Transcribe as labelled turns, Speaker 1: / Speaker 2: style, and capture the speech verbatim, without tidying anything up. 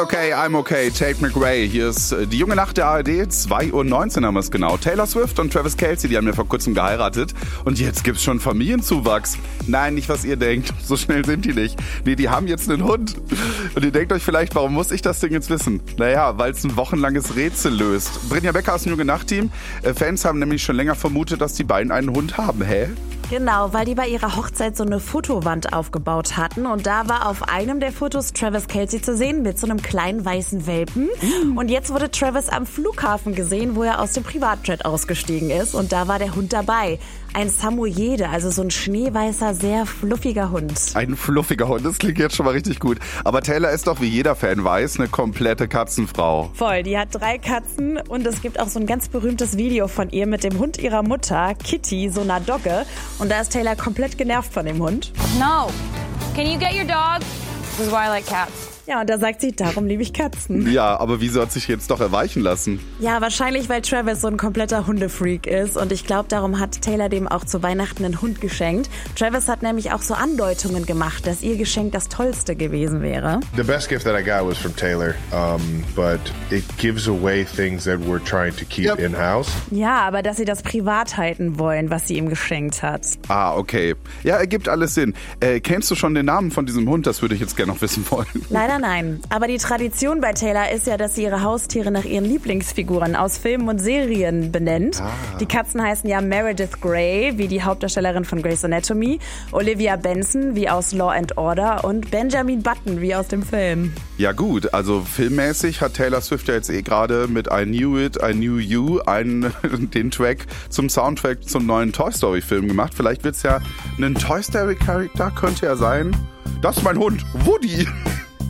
Speaker 1: Okay, I'm okay. Tate McRae. Hier ist die junge Nacht der A R D. zwei Uhr neunzehn haben wir es genau. Taylor Swift und Travis Kelce, die haben ja vor kurzem geheiratet. Und jetzt gibt's schon Familienzuwachs. Nein, nicht was ihr denkt. So schnell sind die nicht. Nee, die haben jetzt einen Hund. Und ihr denkt euch vielleicht, warum muss ich das Ding jetzt wissen? Naja, weil es ein wochenlanges Rätsel löst. Brinja Becker aus dem junge Nacht-Team. Fans haben nämlich schon länger vermutet, dass die beiden einen Hund haben. Hä?
Speaker 2: Genau, weil die bei ihrer Hochzeit so eine Fotowand aufgebaut hatten. Und da war auf einem der Fotos Travis Kelce zu sehen mit so einem kleinen weißen Welpen. Mm. Und jetzt wurde Travis am Flughafen gesehen, wo er aus dem Privatjet ausgestiegen ist. Und da war der Hund dabei. Ein Samoyede, also so ein schneeweißer, sehr fluffiger Hund.
Speaker 1: Ein fluffiger Hund, das klingt jetzt schon mal richtig gut. Aber Taylor ist doch, wie jeder Fan weiß, eine komplette Katzenfrau.
Speaker 2: Voll, die hat drei Katzen und es gibt auch so ein ganz berühmtes Video von ihr mit dem Hund ihrer Mutter, Kitty, so einer Dogge. Und da ist Taylor komplett genervt von dem Hund.
Speaker 3: No. Can you get your dog? This is why I like cats.
Speaker 2: Ja, und da sagt sie, darum liebe ich Katzen.
Speaker 1: Ja, aber wieso hat sich jetzt doch erweichen lassen?
Speaker 2: Ja, wahrscheinlich, weil Travis so ein kompletter Hundefreak ist. Und ich glaube, darum hat Taylor dem auch zu Weihnachten einen Hund geschenkt. Travis hat nämlich auch so Andeutungen gemacht, dass ihr Geschenk das Tollste gewesen wäre.
Speaker 4: The best gift that I got was from Taylor, um, but it gives away things that we're trying to keep yep. in-house.
Speaker 2: Ja, aber dass sie das privat halten wollen, was sie ihm geschenkt hat.
Speaker 1: Ah, okay. Ja, ergibt alles Sinn. Äh, kennst du schon den Namen von diesem Hund? Das würde ich jetzt gerne noch wissen wollen.
Speaker 2: Leider nein. Aber die Tradition bei Taylor ist ja, dass sie ihre Haustiere nach ihren Lieblingsfiguren aus Filmen und Serien benennt. Ah. Die Katzen heißen ja Meredith Grey, wie die Hauptdarstellerin von Grey's Anatomy, Olivia Benson, wie aus Law and Order und Benjamin Button, wie aus dem Film.
Speaker 1: Ja gut, also filmmäßig hat Taylor Swift ja jetzt eh gerade mit I Knew It, I Knew You einen, den Track zum Soundtrack zum neuen Toy Story Film gemacht. Vielleicht wird's ja ein Toy Story Charakter, könnte ja sein. Das ist mein Hund, Woody.